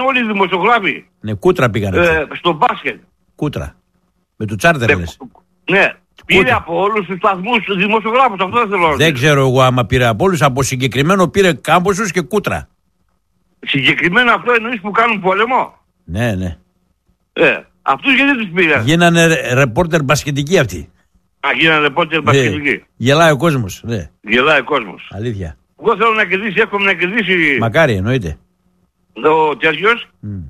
όλοι οι δημοσιογράφοι. Ναι, Κούτρα πήγανε. Στο μπάσκετ. Κούτρα. Με του Τσάρτερ λες. Ναι. Πήρε από όλους τους σταθμούς τους δημοσιογράφους. Αυτό δεν θέλω να Δεν ξέρω εγώ άμα πήρε από όλους. Από συγκεκριμένο πήρε Κάμποσους και Κούτρα. Συγκεκριμένα αυτό εννοείς που κάνουν πόλεμο. Ναι, ναι. Αυτούς γιατί τους πήρε. Γίνανε ρεπόρτερ μπασκετικοί αυτοί. Γίνανε ρεπόρτερ μπασκετικοί. Γελάει ο κόσμος. Ναι. Γελάει ο κόσμος. Αλήθεια. Εγώ θέλω να κερδίσει, εύχομαι να κερδίσει. Μακάρι, εννοείται. Ο τέτοιος.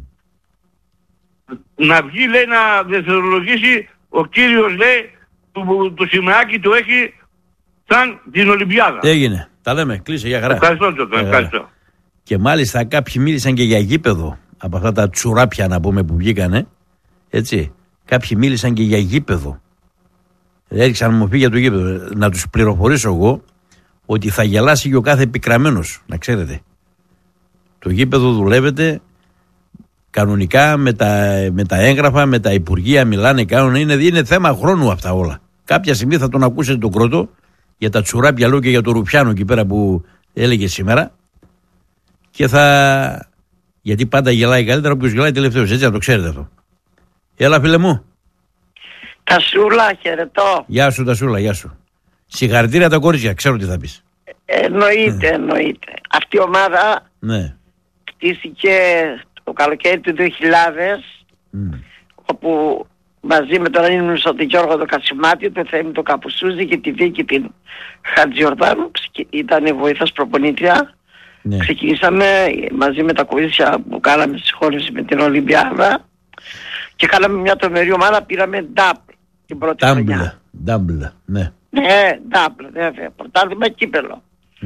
Να βγει, λέει, να δευτερολογήσει ο κύριος, λέει, του Σιμεάκη του έχει σαν την Ολυμπιάδα. Έγινε. Τα λέμε. Κλείσε, για χαρά. Ευχαριστώ. Και μάλιστα κάποιοι μίλησαν και για γήπεδο. Από αυτά τα τσουράπια να πούμε που βγήκανε. Έτσι. Κάποιοι μίλησαν και για γήπεδο. Έριξαν μου πει για το γήπεδο. Να τους πληροφορήσω εγώ ότι θα γελάσει και ο κάθε επικραμμένος. Να ξέρετε. Το γήπεδο δουλεύεται κανονικά με τα έγγραφα, με τα υπουργεία μιλάνε, κάνουν. Είναι θέμα χρόνου αυτά όλα. Κάποια στιγμή θα τον ακούσετε τον Κρότο για τα τσουράπια λόγω και για το Ρουφιάνο εκεί πέρα που έλεγε σήμερα. Και θα. Γιατί πάντα γελάει καλύτερα όποιος γελάει τελευταίος. Έτσι να το ξέρετε αυτό. Έλα, φίλε μου. Τασούλα, χαιρετώ. Γεια σου, Τασούλα, γεια σου. Συγχαρητήρια τα κορίτσια, ξέρω τι θα πεις. Εννοείται. Αυτή η ομάδα χτίστηκε το καλοκαίρι του 2000, όπου μαζί με τον Ανήμνησο τον Γιώργο τον Κασιμάτη, τον Θέμη τον Καπουσούζη και τη Βίκη την Χατζιορδάνου, ήταν βοήθος προπονήτρια. Ναι. Ξεκινήσαμε μαζί με τα κορίτσια που κάναμε συγχώρεση με την Ολυμπιάδα και κάναμε μια τρομερή ομάδα, πήραμε double την πρώτη χρονιά. Double, ναι. Ναι, double, βέβαια. Πρωτάθλημα κύπελο.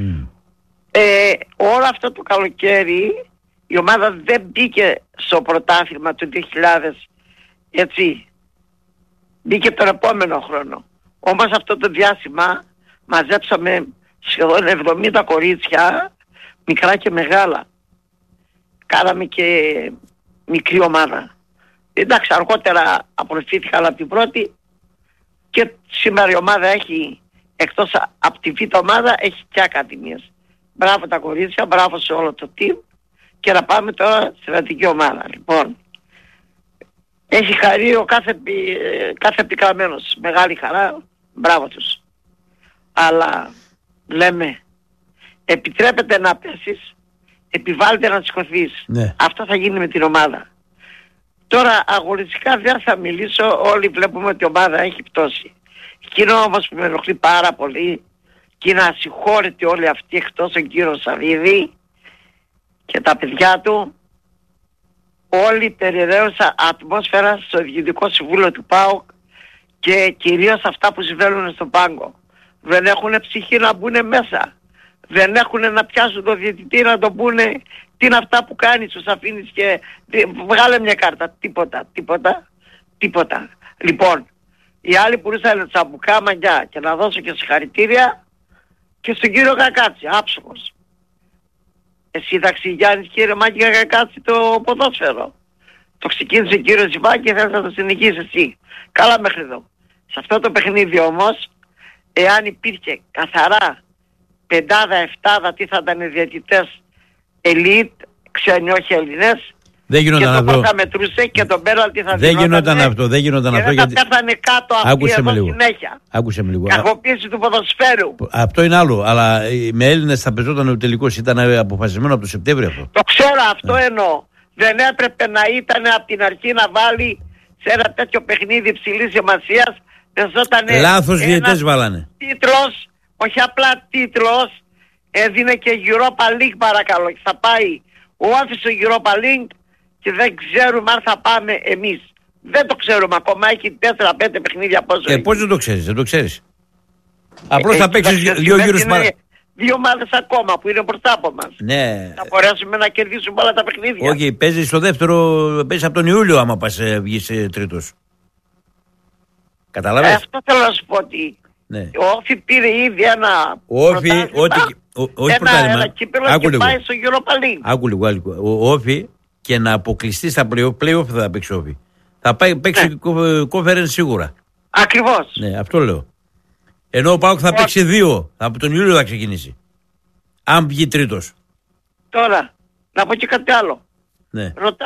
Όλο αυτό το καλοκαίρι η ομάδα δεν μπήκε στο πρωτάθλημα του 2000, έτσι. Μπήκε τον επόμενο χρόνο. Όμως αυτό το διάστημα μαζέψαμε σχεδόν 70 κορίτσια, μικρά και μεγάλα. Κάναμε και μικρή ομάδα. Εντάξει, αργότερα απορροφήθηκαν από την πρώτη και σήμερα η ομάδα έχει, εκτός από τη β' ομάδα, έχει και ακαδημίες. Μπράβο τα κορίτσια, μπράβο σε όλο το team και να πάμε τώρα στην εθνική ομάδα. Λοιπόν, έχει χαρεί ο κάθε επικραμμένος. Μεγάλη χαρά, μπράβο τους. Αλλά λέμε, επιτρέπεται να πέσεις, επιβάλλεται να σηκωθείς. Ναι. Αυτό θα γίνει με την ομάδα. Τώρα αγωνιστικά δεν θα μιλήσω, όλοι βλέπουμε ότι η ομάδα έχει πτώσει. Εκείνο όμως που με ενοχλεί πάρα πολύ και είναι ασυγχώρητοι όλοι αυτοί εκτός τον κύριο Σαββίδη και τα παιδιά του, όλοι περιραίωσαν ατμόσφαιρα στο Διοικητικό Συμβούλιο του ΠΑΟΚ και κυρίως αυτά που συμβαίνουν στον πάγκο. Δεν έχουν ψυχή να μπουν μέσα. Δεν έχουν να πιάσουν το διαιτητή να το πούνε τι είναι αυτά που κάνεις, τους αφήνεις και βγάλε μια κάρτα. Τίποτα. Λοιπόν, οι άλλοι που ήρθαν τσαμπουκά μαγιά και να δώσω και συγχαρητήρια και στον κύριο Κακάτση, άψογος. Εσύ Ταξιγιάννης κύριε Μάκη Κακάτση το ποδόσφαιρο. Το ξεκίνησε ο κύριος Ζιβάκη και θα το συνεχίσει εσύ. Καλά μέχρι εδώ. Σε αυτό το παιχνίδι όμως, εάν υπήρχε καθαρά πεντάδα, εφτάδα, τι θα ήταν οι διαιτητές ελίτ, ξένοι όχι Ελληνές, δεν γινόταν αυτό. Και το θα μετρούσε και τον πέναλτι θα δεν γινόταν αυτό. Δεν γινόταν αυτό. Γιατί θα πέθανε κάτω αυτή εδώ συνέχεια. Άκουσε με λίγο. Κακοποίηση του ποδοσφαίρου. Αυτό είναι άλλο. Αλλά με Έλληνες θα πεζόταν ο τελικός. Ήταν αποφασισμένο από το Σεπτέμβριο αυτό. Το ξέρω, αυτό εννοώ. Δεν έπρεπε να ήταν από την αρχή να βάλει σε ένα τέτοιο παιχνίδι υψηλής σημασίας. Λάθος διαιτητές βάλανε. Τίτλος, όχι απλά τίτλος, έδινε και Europa League παρακαλώ. Και θα πάει ο Όφης στο Europa League και δεν ξέρουμε αν θα πάμε εμείς. Δεν το ξέρουμε ακόμα, έχει 4-5 παιχνίδια πόσο. Πώς δεν το ξέρεις, δεν το ξέρεις. Απλώς θα παίξεις δύο γύρους παρά. Δύο ομάδες ακόμα που είναι μπροστά από μας. Ναι. Θα μπορέσουμε να κερδίσουμε όλα τα παιχνίδια. Όχι, παίζεις στο δεύτερο, παίζεις από τον Ιούλιο άμα πας βγεις τρίτος. Καταλαβαίνεις. Αυτό θέλω να σου πω ότι ναι. ο Όφη πήρε ήδη ένα πρωτάθλημα, κύπελλο και πάει στο Europa League. Άκου λίγο. Ο Όφη και να αποκλειστεί στα play-off θα παίξει ο Όφη. Θα παίξει conference σίγουρα. Ακριβώς. Ναι, αυτό λέω. Ενώ ο ΠΑΟΚ θα παίξει 2. Από τον Ιούλιο θα ξεκινήσει. Αν βγει τρίτος. Τώρα, να πω και κάτι άλλο. Ναι.